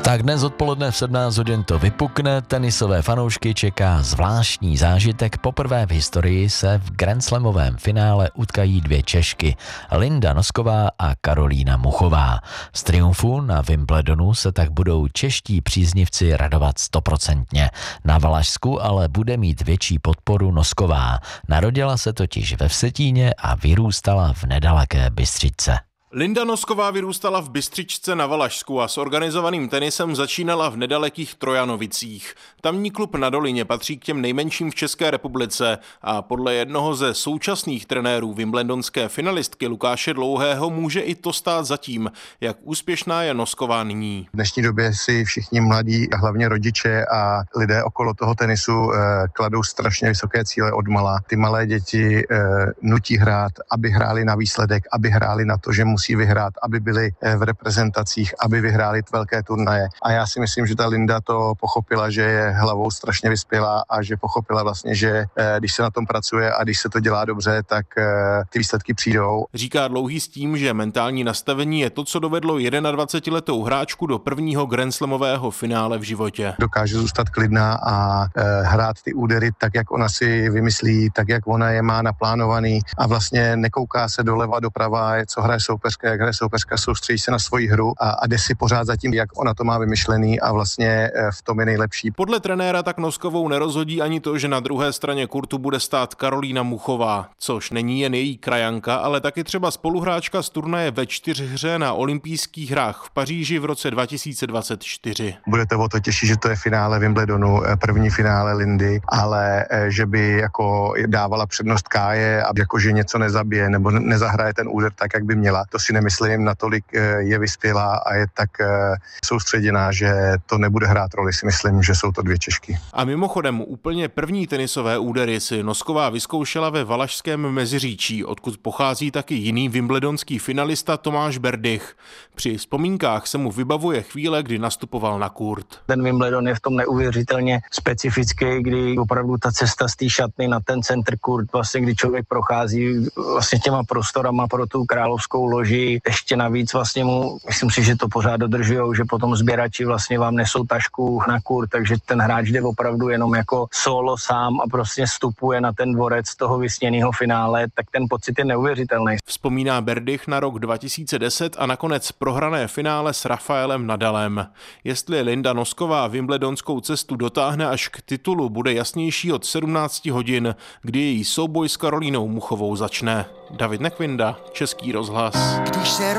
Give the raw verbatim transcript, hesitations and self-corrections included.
Tak dnes odpoledne v sedmnáct hodin to vypukne, tenisové fanoušky čeká zvláštní zážitek. Poprvé v historii se v grandslamovém finále utkají dvě Češky, Linda Nosková a Karolína Muchová. Z triumfu na Wimbledonu se tak budou čeští příznivci radovat stoprocentně. Na Valašsku ale bude mít větší podporu Nosková. Narodila se totiž ve Vsetíně a vyrůstala v nedaleké Bystřičce. Linda Nosková vyrůstala v Bystřičce na Valašsku a s organizovaným tenisem začínala v nedalekých Trojanovicích. Tamní klub na Dolině patří k těm nejmenším v České republice a podle jednoho ze současných trenérů wimbledonské finalistky Lukáše Dlouhého může i to stát za tím, jak úspěšná je Nosková nyní. V dnešní době si všichni mladí, hlavně rodiče a lidé okolo toho tenisu eh, kladou strašně vysoké cíle odmala. Ty malé děti eh, nutí hrát, aby hráli na výsledek, aby hráli na to, že musí vyhrát, aby byli v reprezentacích, aby vyhráli velké turnaje. A já si myslím, že ta Linda to pochopila, že je hlavou strašně vyspělá a že pochopila vlastně, že když se na tom pracuje a když se to dělá dobře, tak ty výsledky přijdou. Říká Dlouhý s tím, že mentální nastavení je to, co dovedlo dvacetijednoletou hráčku do prvního grandslamového finále v životě. Dokáže zůstat klidná a hrát ty údery tak, jak ona si vymyslí, tak, jak ona je má naplánovaný a vlastně nekouká se doleva, doprava, co hraje soupeř, jak hraje soupeřka, soustředí se na svoji hru a, a jde si pořád za tím, jak ona to má vymyšlený a vlastně v tom je nejlepší. Podle trenéra tak Noskovou nerozhodí ani to, že na druhé straně kurtu bude stát Karolína Muchová, což není jen její krajanka, ale taky třeba spoluhráčka z turnaje ve čtyřhře na olympijských hrách v Paříži v roce dva tisíce dvacet čtyři. Budete o to těšit, že to je finále Wimbledonu, první finále Lindy, ale že by jako dávala přednost Káje a jako že něco nezabije nebo nezahraje ten úder tak, jak by měla. To si nemyslím, natolik je vyspělá a je tak soustředěná, že to nebude hrát roli. Si myslím, že jsou to dvě Češky. A mimochodem úplně první tenisové údery si Nosková vyzkoušela ve Valašském Meziříčí, odkud pochází taky jiný wimbledonský finalista Tomáš Berdych. Při vzpomínkách se mu vybavuje chvíle, kdy nastupoval na kurt. Ten Wimbledon je v tom neuvěřitelně specifický, kdy opravdu ta cesta z té šatny na ten center kurt, vlastně kdy člověk prochází vlastně těma prostorama pro tu královskou loži, ještě navíc vlastně mu, myslím si, že to pořád dodržujou, že potom sběrači vlastně vám nesou tašku na kurt, takže ten hráč jde opravdu jenom jako solo sám a prostě vstupuje na ten dvorec toho vysněného finále, tak ten pocit je neuvěřitelný. Vzpomíná Berdych na rok dva tisíce deset a nakonec prohrané finále s Rafaelem Nadalem. Jestli Linda Nosková wimbledonskou cestu dotáhne až k titulu, bude jasnější od sedmnácti hodin, kdy její souboj s Karolínou Muchovou začne. David Nekvinda, Český rozhlas.